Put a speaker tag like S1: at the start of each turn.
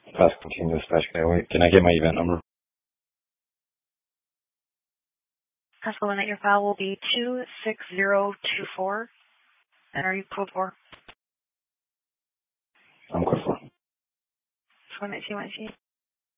S1: Fast continuous dash Wait, can I get my event number?
S2: Possible that your file will be 26024. And are you code 4?
S1: I'm code 4.
S2: Just want to see.